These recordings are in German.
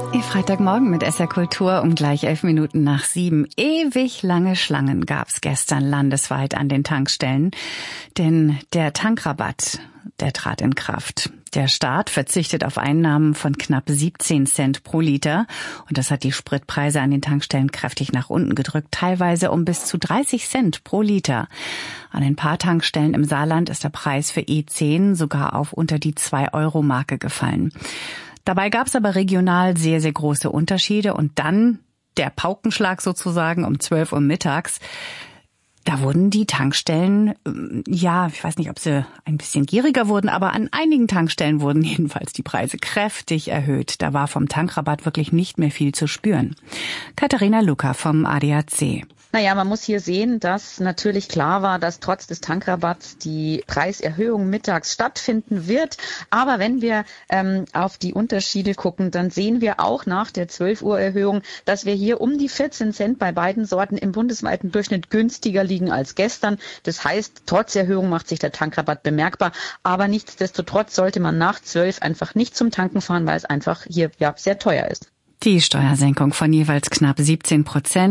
Ihr Freitagmorgen mit SR Kultur um gleich 7:11. Ewig lange Schlangen gab's gestern landesweit an den Tankstellen, denn der Tankrabatt, der trat in Kraft. Der Staat verzichtet auf Einnahmen von knapp 17 Cent pro Liter und das hat die Spritpreise an den Tankstellen kräftig nach unten gedrückt, teilweise um bis zu 30 Cent pro Liter. An ein paar Tankstellen im Saarland ist der Preis für E10 sogar auf unter die 2-Euro-Marke gefallen. Dabei gab es aber regional sehr, sehr große Unterschiede und dann der Paukenschlag sozusagen um 12 Uhr mittags. Da wurden die Tankstellen, ich weiß nicht, ob sie ein bisschen gieriger wurden, aber an einigen Tankstellen wurden jedenfalls die Preise kräftig erhöht. Da war vom Tankrabatt wirklich nicht mehr viel zu spüren. Katharina Luca vom ADAC. Naja, man muss hier sehen, dass natürlich klar war, dass trotz des Tankrabatts die Preiserhöhung mittags stattfinden wird. Aber wenn wir auf die Unterschiede gucken, dann sehen wir auch nach der 12 Uhr Erhöhung, dass wir hier um die 14 Cent bei beiden Sorten im bundesweiten Durchschnitt günstiger liegen als gestern. Das heißt, trotz Erhöhung macht sich der Tankrabatt bemerkbar. Aber nichtsdestotrotz sollte man nach 12 einfach nicht zum Tanken fahren, weil es einfach hier sehr teuer ist. Die Steuersenkung von jeweils knapp 17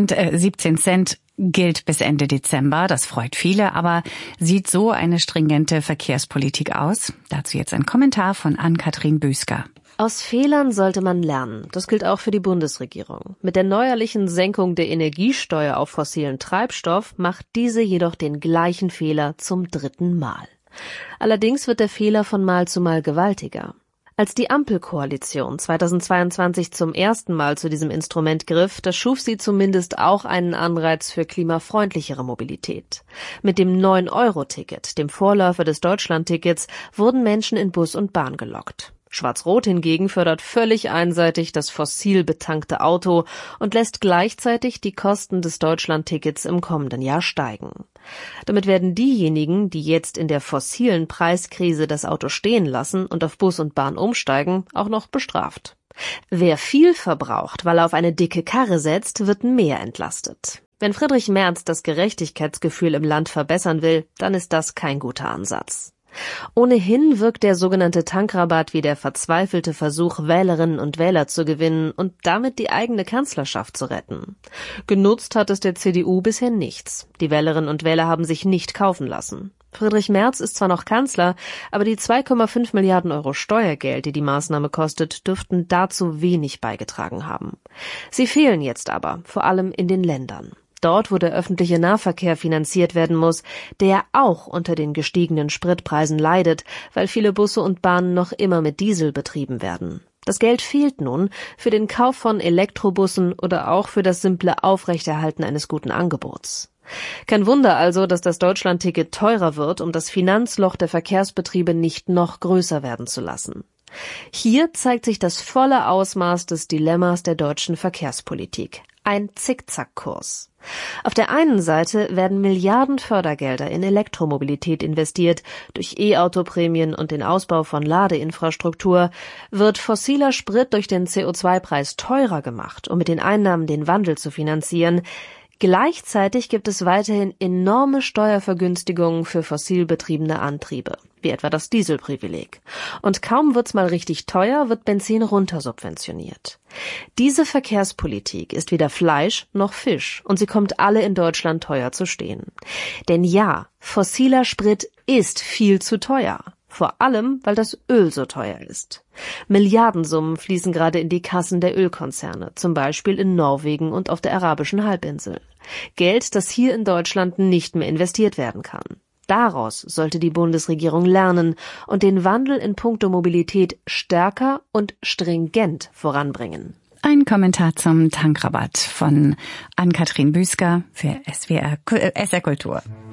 Cent gilt bis Ende Dezember. Das freut viele, aber sieht so eine stringente Verkehrspolitik aus? Dazu jetzt ein Kommentar von Ann-Kathrin Büsker. Aus Fehlern sollte man lernen. Das gilt auch für die Bundesregierung. Mit der neuerlichen Senkung der Energiesteuer auf fossilen Treibstoff macht diese jedoch den gleichen Fehler zum 3. Mal. Allerdings wird der Fehler von Mal zu Mal gewaltiger. Als die Ampelkoalition 2022 zum ersten Mal zu diesem Instrument griff, da schuf sie zumindest auch einen Anreiz für klimafreundlichere Mobilität. Mit dem 9-Euro-Ticket, dem Vorläufer des Deutschlandtickets, wurden Menschen in Bus und Bahn gelockt. Schwarz-Rot hingegen fördert völlig einseitig das fossil betankte Auto und lässt gleichzeitig die Kosten des Deutschlandtickets im kommenden Jahr steigen. Damit werden diejenigen, die jetzt in der fossilen Preiskrise das Auto stehen lassen und auf Bus und Bahn umsteigen, auch noch bestraft. Wer viel verbraucht, weil er auf eine dicke Karre setzt, wird mehr entlastet. Wenn Friedrich Merz das Gerechtigkeitsgefühl im Land verbessern will, dann ist das kein guter Ansatz. Ohnehin wirkt der sogenannte Tankrabatt wie der verzweifelte Versuch, Wählerinnen und Wähler zu gewinnen und damit die eigene Kanzlerschaft zu retten. Genutzt hat es der CDU bisher nichts. Die Wählerinnen und Wähler haben sich nicht kaufen lassen. Friedrich Merz ist zwar noch Kanzler, aber die 2,5 Milliarden Euro Steuergeld, die die Maßnahme kostet, dürften dazu wenig beigetragen haben. Sie fehlen jetzt aber, vor allem in den Ländern. Dort, wo der öffentliche Nahverkehr finanziert werden muss, der auch unter den gestiegenen Spritpreisen leidet, weil viele Busse und Bahnen noch immer mit Diesel betrieben werden. Das Geld fehlt nun für den Kauf von Elektrobussen oder auch für das simple Aufrechterhalten eines guten Angebots. Kein Wunder also, dass das Deutschlandticket teurer wird, um das Finanzloch der Verkehrsbetriebe nicht noch größer werden zu lassen. Hier zeigt sich das volle Ausmaß des Dilemmas der deutschen Verkehrspolitik. Ein Zickzackkurs. Auf der einen Seite werden Milliarden Fördergelder in Elektromobilität investiert. Durch E-Auto-Prämien und den Ausbau von Ladeinfrastruktur wird fossiler Sprit durch den CO2-Preis teurer gemacht, um mit den Einnahmen den Wandel zu finanzieren. Gleichzeitig gibt es weiterhin enorme Steuervergünstigungen für fossil betriebene Antriebe, wie etwa das Dieselprivileg. Und kaum wird's mal richtig teuer, wird Benzin runtersubventioniert. Diese Verkehrspolitik ist weder Fleisch noch Fisch und sie kommt alle in Deutschland teuer zu stehen. Denn ja, fossiler Sprit ist viel zu teuer. Vor allem, weil das Öl so teuer ist. Milliardensummen fließen gerade in die Kassen der Ölkonzerne, zum Beispiel in Norwegen und auf der arabischen Halbinsel. Geld, das hier in Deutschland nicht mehr investiert werden kann. Daraus sollte die Bundesregierung lernen und den Wandel in puncto Mobilität stärker und stringent voranbringen. Ein Kommentar zum Tankrabatt von Ann-Kathrin Büsker für SR Kultur.